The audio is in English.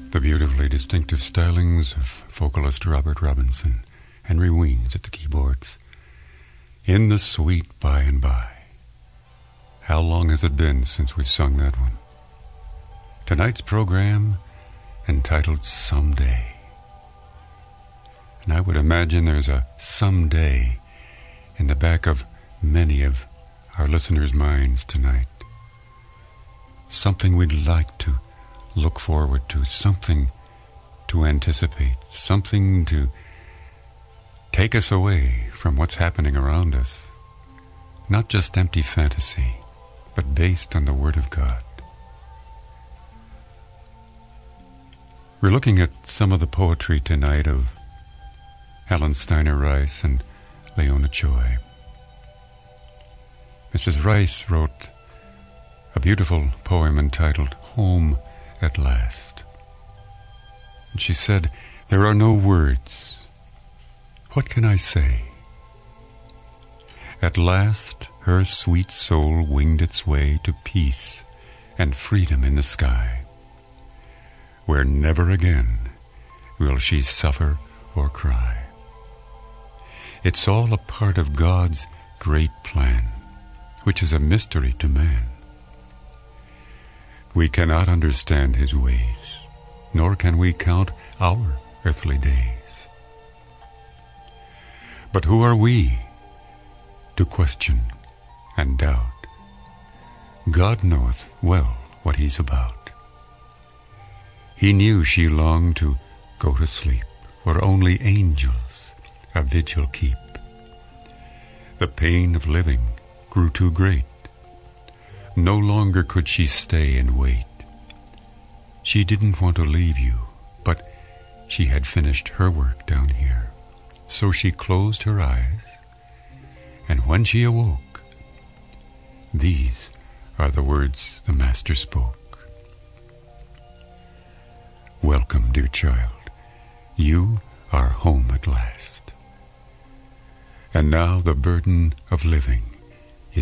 The beautifully distinctive stylings of vocalist Robert Robinson, Henry Weems at the keyboards. In the Sweet By and By. How long has it been since we've sung that one? Tonight's program entitled Someday. And I would imagine there's a someday in the back of many of our listeners' minds tonight. Something we'd like to look forward to, something to anticipate, something to take us away from what's happening around us. Not just empty fantasy, but based on the Word of God. We're looking at some of the poetry tonight of Helen Steiner Rice and Leona Choi. Mrs. Rice wrote a beautiful poem entitled Home at Last. And she said, "There are no words. What can I say? At last her sweet soul winged its way to peace and freedom in the sky, where never again will she suffer or cry. It's all a part of God's great plan, which is a mystery to man. We cannot understand His ways, nor can we count our earthly days. But who are we to question and doubt? God knoweth well what He's about. He knew she longed to go to sleep, where only angels a vigil keep. The pain of living grew too great. No longer could she stay and wait. She didn't want to leave you, but she had finished her work down here. So she closed her eyes, and when she awoke, these are the words the Master spoke. Welcome, dear child. You are home at last. And now the burden of living